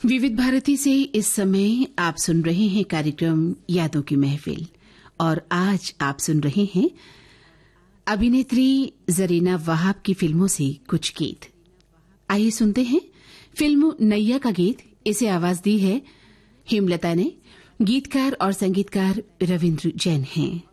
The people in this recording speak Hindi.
विविध भारती से इस समय आप सुन रहे हैं कार्यक्रम यादों की महफिल और आज आप सुन रहे हैं अभिनेत्री जरीना वहाब की फिल्मों से कुछ गीत। आइए सुनते हैं फिल्म नैया का गीत। इसे आवाज दी है हेमलता ने। गीतकार और संगीतकार रविंद्र जैन हैं।